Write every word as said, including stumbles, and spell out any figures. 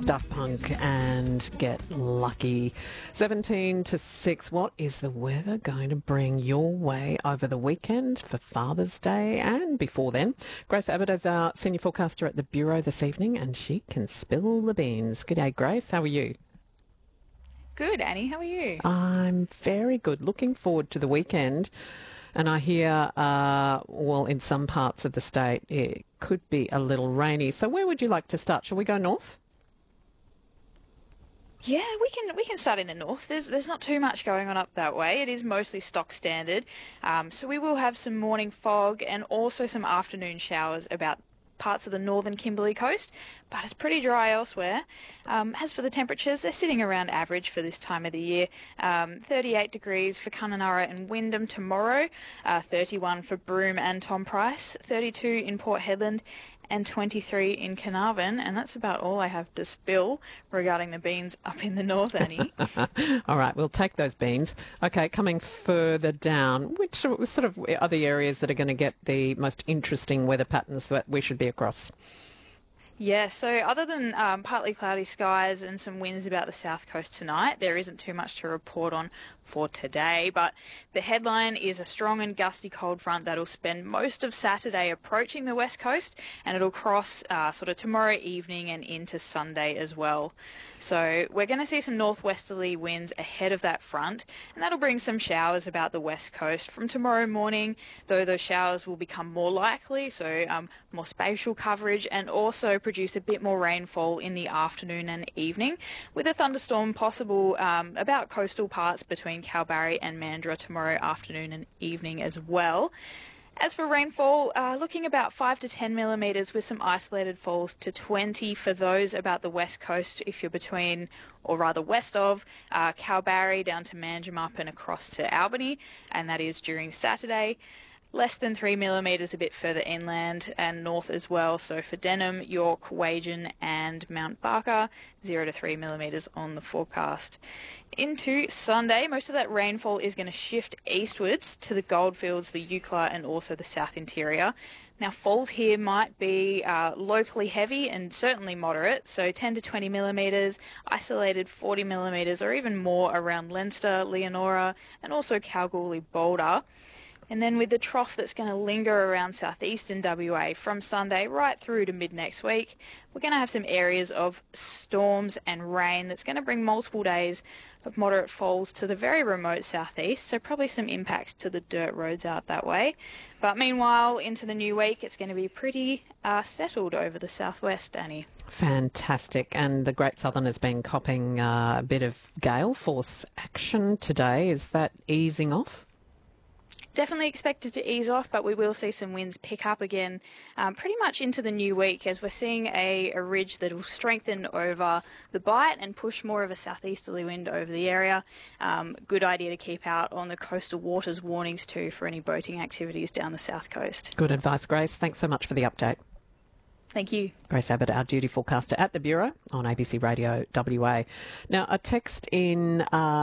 Daft Punk and Get Lucky. seventeen to six. What is the weather going to bring your way over the weekend for Father's Day and before then? Grace Abbott is our senior forecaster at the Bureau this evening, and she can spill the beans. G'day, Grace. How are you? Good, Annie. How are you? I'm very good. Looking forward to the weekend. And I hear, uh, well, in some parts of the state, it could be a little rainy. So where would you like to start? Shall we go north? Yeah, we can we can start in the north. There's there's not too much going on up that way. It is mostly stock standard. Um, so we will have some morning fog and also some afternoon showers about parts of the northern Kimberley coast, but it's pretty dry elsewhere. Um, as for the temperatures, they're sitting around average for this time of the year. Um, thirty-eight degrees for Kununurra and Wyndham tomorrow, uh, thirty-one for Broome and Tom Price, thirty-two in Port Hedland, and twenty-three in Carnarvon, and that's about all I have to spill regarding the beans up in the north, Annie. All right, we'll take those beans. Okay, coming further down, which sort of are the areas that are going to get the most interesting weather patterns that we should be across? Yeah, so other than um, partly cloudy skies and some winds about the south coast tonight, there isn't too much to report on for today. But the headline is a strong and gusty cold front that'll spend most of Saturday approaching the west coast, and it'll cross uh, sort of tomorrow evening and into Sunday as well. So we're going to see some northwesterly winds ahead of that front, and that'll bring some showers about the west coast from tomorrow morning, though those showers will become more likely, so um, more spatial coverage, and also produce a bit more rainfall in the afternoon and evening, with a thunderstorm possible um, about coastal parts between Kalbarri and Mandurah tomorrow afternoon and evening as well. As for rainfall, uh, looking about five to ten millimetres with some isolated falls to twenty for those about the west coast if you're between, or rather west of, uh, Kalbarri down to Manjimup and across to Albany, and that is during Saturday. Less than three millimetres a bit further inland and north as well. So for Denham, York, Wagen and Mount Barker, zero to three millimetres on the forecast. Into Sunday, most of that rainfall is going to shift eastwards to the Goldfields, the Eucla and also the South Interior. Now, falls here might be uh, locally heavy and certainly moderate, so ten to twenty millimetres, isolated forty millimetres or even more around Leinster, Leonora and also Kalgoorlie, Boulder. And then with the trough that's going to linger around southeastern W A from Sunday right through to mid next week, we're going to have some areas of storms and rain that's going to bring multiple days of moderate falls to the very remote southeast, so probably some impacts to the dirt roads out that way. But meanwhile, into the new week, it's going to be pretty uh, settled over the southwest, Annie. Fantastic. And the Great Southern has been copping uh, a bit of gale force action today. Is that easing off? Definitely expected to ease off, but we will see some winds pick up again um, pretty much into the new week, as we're seeing a, a ridge that will strengthen over the Bight and push more of a southeasterly wind over the area. Um, good idea to keep out on the coastal waters warnings too for any boating activities down the south coast. Good advice, Grace. Thanks so much for the update. Thank you. Grace Abbott, our duty forecaster at the Bureau on A B C Radio W A. Now, a text in... Uh